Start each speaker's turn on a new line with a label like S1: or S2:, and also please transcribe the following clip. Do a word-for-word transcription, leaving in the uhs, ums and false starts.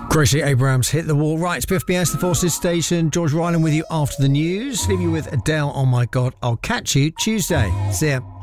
S1: Gracie Abrams hit the wall. Right, it's Biff B S, the Forces Station. George Ryland with you after the news. Leave you with Adele. Oh my God, I'll catch you Tuesday. See ya.